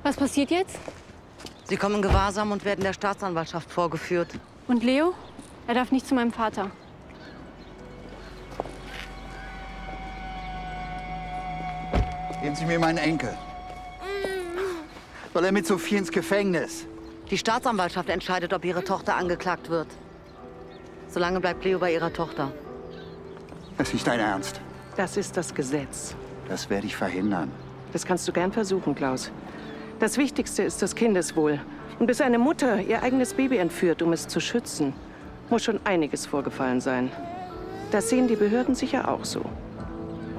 Was passiert jetzt? Sie kommen in Gewahrsam und werden der Staatsanwaltschaft vorgeführt. Und Leo? Er darf nicht zu meinem Vater. Geben Sie mir meinen Enkel. Soll er mit Sophie ins Gefängnis? Die Staatsanwaltschaft entscheidet, ob ihre Tochter angeklagt wird. Solange bleibt Leo bei ihrer Tochter. Das ist nicht dein Ernst. Das ist das Gesetz. Das werde ich verhindern. Das kannst du gern versuchen, Klaus. Das Wichtigste ist das Kindeswohl. Und bis eine Mutter ihr eigenes Baby entführt, um es zu schützen, muss schon einiges vorgefallen sein. Das sehen die Behörden sicher auch so.